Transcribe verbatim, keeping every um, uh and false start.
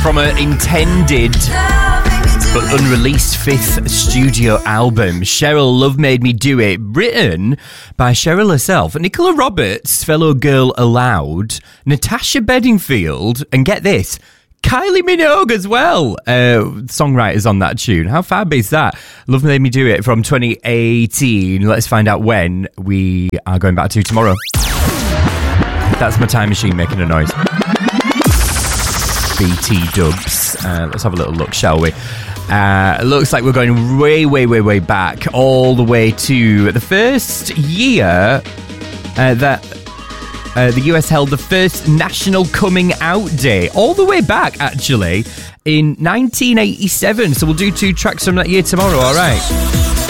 from her intended but unreleased fifth studio album, Cheryl, Love Made Me Do It, written by Cheryl herself, Nicola Roberts, fellow Girl Aloud, Natasha Bedingfield, and get this, Kylie Minogue as well, uh, songwriters on that tune. How fab is that? Love Made Me Do It from twenty eighteen. Let's find out when we are going back to tomorrow. That's my time machine making a noise. B T dubs. Uh, let's have a little look, shall we? Uh, it looks like we're going way, way, way, way back, all the way to the first year uh, that uh, the U S held the first National Coming Out Day, all the way back, actually, in nineteen eighty-seven. So we'll do two tracks from that year tomorrow, all right?